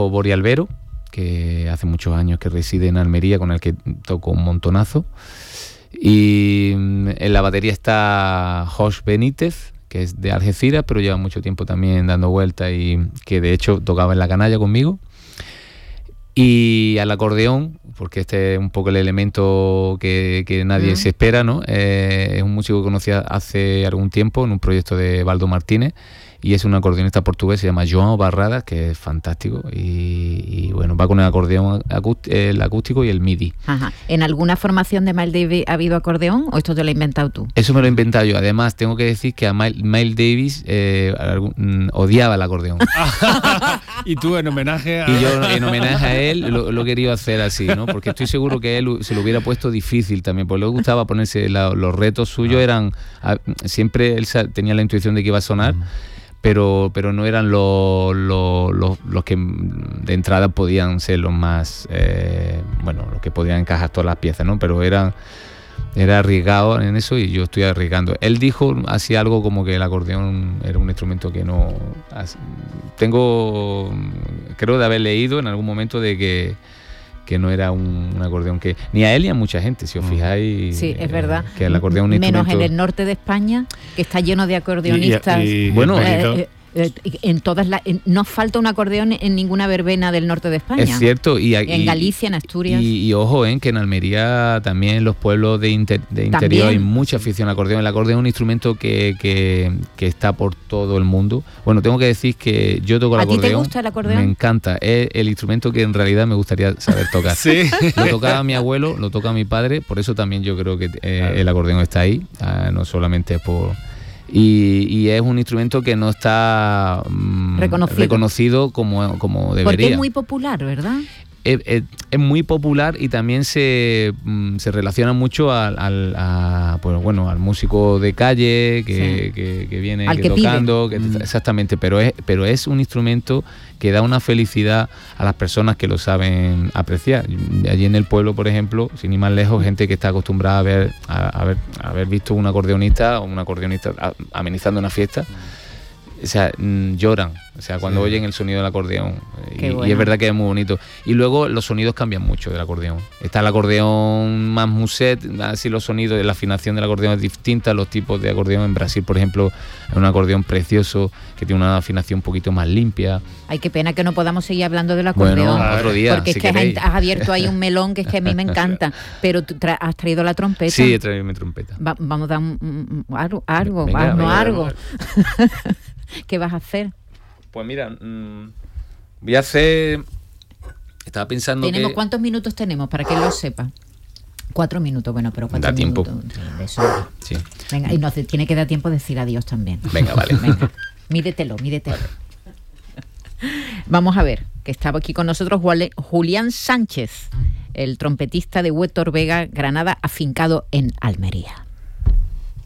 bajo Bori Albero, que hace muchos años que reside en Almería, con el que toco un montonazo. Y en la batería está Josh Benítez, que es de Algeciras, pero lleva mucho tiempo también dando vueltas y que de hecho tocaba en La Canalla conmigo. Y al acordeón, porque este es un poco el elemento que nadie se espera, ¿no? Es un músico que conocí hace algún tiempo en un proyecto de Baldo Martínez, y es un acordeonista portugués, se llama João Barradas, que es fantástico, y bueno, va con el acordeón el acústico y el MIDI. Ajá. ¿En alguna formación de Miles Davis ha habido acordeón o esto te lo has inventado tú? Eso me lo he inventado yo. Además, tengo que decir que a Miles Davis odiaba el acordeón. Y tú en homenaje a... Y yo en homenaje a él lo he querido hacer así, ¿no? Porque estoy seguro que él se lo hubiera puesto difícil también, porque le gustaba ponerse los retos suyos eran... Siempre él tenía la intuición de que iba a sonar, pero no eran los que de entrada podían ser los más... los que podían encajar todas las piezas, ¿no? Pero era arriesgado en eso y yo estoy arriesgando. Él dijo así algo como que el acordeón era un instrumento que no... Creo de haber leído en algún momento de que no era un acordeón que... Ni a él ni a mucha gente, si os fijáis. Sí, es verdad. Que el acordeón es un menos instrumento... en el norte de España, que está lleno de acordeonistas. Bueno... en todas no falta un acordeón en ninguna verbena del norte de España. Es cierto. En Galicia, en Asturias. Y ojo, que en Almería también, en los pueblos de interior hay mucha afición al acordeón. El acordeón es un instrumento que está por todo el mundo. Bueno, tengo que decir que yo toco el acordeón. ¿A ti te gusta el acordeón? Me encanta. Es el instrumento que en realidad me gustaría saber tocar. Sí. Lo tocaba mi abuelo, lo toca mi padre, por eso también yo creo que el acordeón está ahí, no solamente por... Y es un instrumento que no está reconocido como debería. Porque es muy popular, ¿verdad? Es muy popular y también se relaciona mucho al músico de calle que viene tocando, exactamente, pero es un instrumento que da una felicidad a las personas que lo saben apreciar. Allí en el pueblo, por ejemplo, sin ir más lejos, gente que está acostumbrada a haber visto un acordeonista amenizando una fiesta. O sea, lloran, cuando oyen el sonido del acordeón. Y es verdad que es muy bonito. Y luego los sonidos cambian mucho del acordeón. Está el acordeón más muset, así los sonidos, la afinación del acordeón es distinta, los tipos de acordeón. En Brasil, por ejemplo, es un acordeón precioso que tiene una afinación un poquito más limpia. Ay, qué pena que no podamos seguir hablando del acordeón. Bueno, otro día, porque es que has abierto ahí un melón que es que a mí me encanta. Pero tú has traído la trompeta. Sí, he traído mi trompeta. Vamos a dar algo. ¿Qué vas a hacer? Pues mira, voy a hacer... Estaba pensando ¿Cuántos minutos tenemos? Para que lo sepa. 4 minutos, bueno, pero 4 da minutos. Tiempo. De eso. Sí. Venga, y nos tiene que dar tiempo de decir adiós también. Venga, vale. Venga, mídetelo. Vale. Vamos a ver, que estaba aquí con nosotros Julián Sánchez, el trompetista de Huétor Vega, Granada, afincado en Almería.